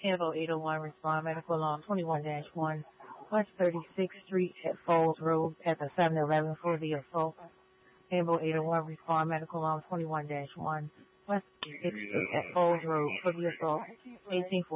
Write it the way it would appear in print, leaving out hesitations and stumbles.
Tanville 801, respond medical alarm 21-1, West 36th Street at Falls Road at the 7-Eleven for the assault. Tanville 801, respond medical alarm 21-1, West 36th Street at Falls Road for the assault. 1840.